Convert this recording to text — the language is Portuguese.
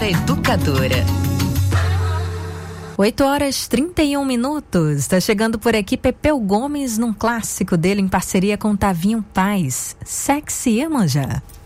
Educadora. 8h31. Está chegando por aqui Pepeu Gomes num clássico dele em parceria com Tavinho Paz. Sexy Iemanjá.